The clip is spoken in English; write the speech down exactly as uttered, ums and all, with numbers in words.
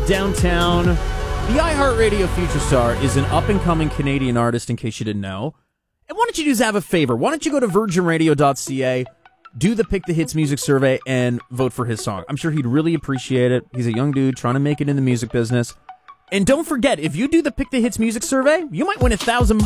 downtown. The iHeartRadio Future Star is an up-and-coming Canadian artist, in case you didn't know. And why don't you just have a favor? Why don't you go to virgin radio dot c a, do the Pick the Hits music survey, and vote for his song. I'm sure he'd really appreciate it. He's a young dude trying to make it in the music business. And don't forget, if you do the Pick the Hits music survey, you might win a thousand bucks.